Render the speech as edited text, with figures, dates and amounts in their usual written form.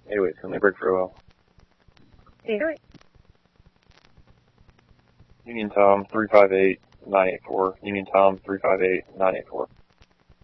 808's Henley Break for OL. 808. Union Tom 358-984. Union Tom 358-984.